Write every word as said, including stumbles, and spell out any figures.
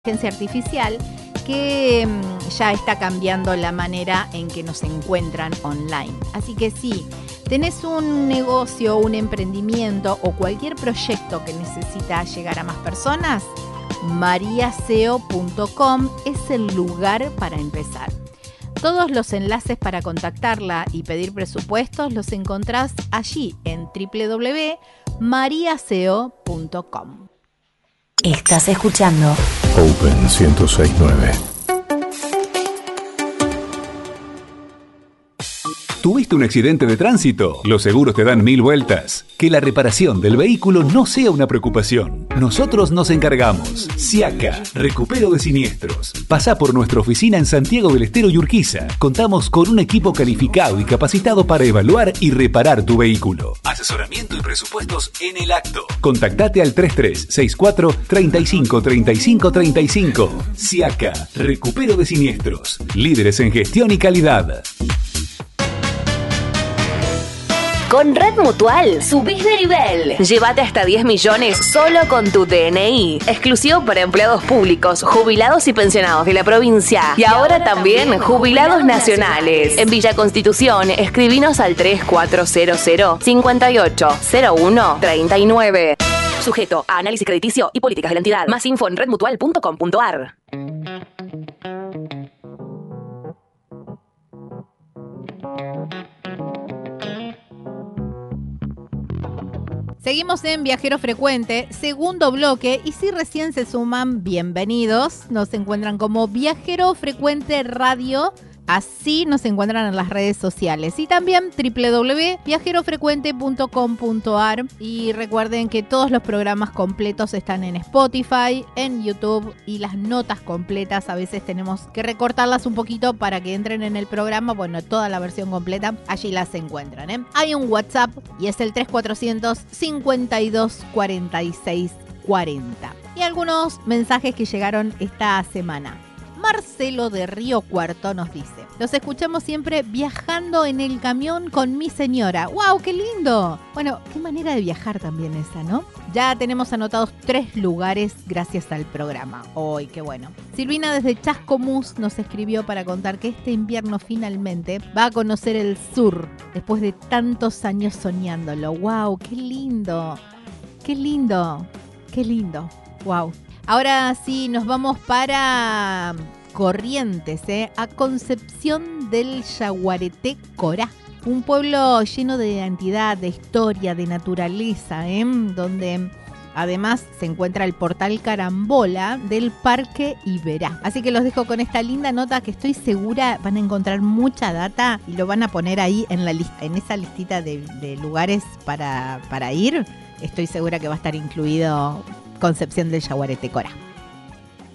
Inteligencia artificial que ya está cambiando la manera en que nos encuentran online. Así que sí, tenés un negocio, un emprendimiento o cualquier proyecto que necesita llegar a más personas, maria s e o punto com es el lugar para empezar. Todos los enlaces para contactarla y pedir presupuestos los encontrás allí en w w w punto maria s e o punto com. Estás escuchando Open ciento seis punto nueve. ¿Tuviste un accidente de tránsito? Los seguros te dan mil vueltas. Que la reparación del vehículo no sea una preocupación. Nosotros nos encargamos. Siaca, recupero de siniestros. Pasá por nuestra oficina en Santiago del Estero y Urquiza. Contamos con un equipo calificado y capacitado para evaluar y reparar tu vehículo. Asesoramiento y presupuestos en el acto. Contactate al tres tres seis cuatro, treinta y cinco, treinta y cinco, treinta y cinco. Siaca, recupero de siniestros. Líderes en gestión y calidad. Con Red Mutual, subís de nivel. Llévate hasta diez millones solo con tu D N I. Exclusivo para empleados públicos, jubilados y pensionados de la provincia. Y, y ahora, ahora también, también jubilados, jubilados nacionales. nacionales. En Villa Constitución, escribinos al tres cuatro cero cero, cinco ocho cero uno, tres nueve. Sujeto a análisis crediticio y políticas de la entidad. Más info en red mutual punto com punto a r. Seguimos en Viajero Frecuente, segundo bloque, y si recién se suman, bienvenidos. Nos encuentran como Viajero Frecuente Radio, así nos encuentran en las redes sociales. Y también w w w punto viajero frecuente punto com punto a r. Y recuerden que todos los programas completos están en Spotify, en YouTube, y las notas completas a veces tenemos que recortarlas un poquito para que entren en el programa. Bueno, toda la versión completa allí las encuentran, ¿eh? Hay un WhatsApp y es el tres cuatrocientos, cincuenta y dos, cuarenta y seis, cuarenta. Y algunos mensajes que llegaron esta semana. Marcelo de Río Cuarto nos dice: los escuchamos siempre viajando en el camión con mi señora. ¡Wow, qué lindo! Bueno, qué manera de viajar también esa, ¿no? Ya tenemos anotados tres lugares gracias al programa. ¡Ay, qué bueno! Silvina desde Chascomús nos escribió para contar que este invierno finalmente va a conocer el sur después de tantos años soñándolo. ¡Wow, qué lindo! ¡Qué lindo! ¡Qué lindo! ¡Wow! Ahora sí, nos vamos para Corrientes, ¿eh? A Concepción del Yaguareté Corá. Un pueblo lleno de identidad, de historia, de naturaleza, ¿eh? Donde además se encuentra el portal Carambola del Parque Iberá. Así que los dejo con esta linda nota que estoy segura van a encontrar mucha data y lo van a poner ahí en la lista, en esa listita de, de lugares para, para ir. Estoy segura que va a estar incluido Concepción del Yaguareté Corá.